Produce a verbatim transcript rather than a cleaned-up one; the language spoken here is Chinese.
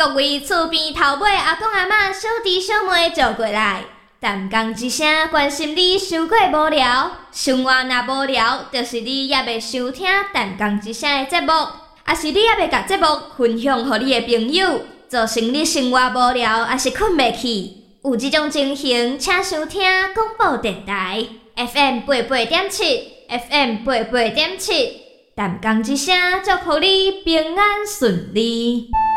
各位厝边头尾阿公阿嬷、小弟小妹坐过来，淡江一声关心你伤过无聊，生活若无聊，就是你也未收听淡江一声的节目，也是你也未甲节目分享予你的朋友，造成你生活无聊，也是困袂去。有这种情形，请收听广播电台 F M 八八点七 ，F M 八八点七，淡江一声祝福你平安顺利。